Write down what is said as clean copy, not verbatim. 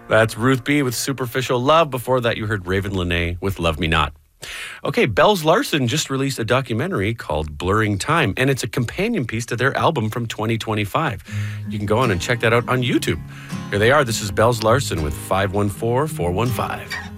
That's Ruth B. with Superficial Love. Before that, you heard Raven Lene with Love Me Not. Okay, Bells Larson just released a documentary called Blurring Time, and it's a companion piece to their album from 2025. You can go on and check that out on YouTube. Here they are. This is Bells Larson with 514-415.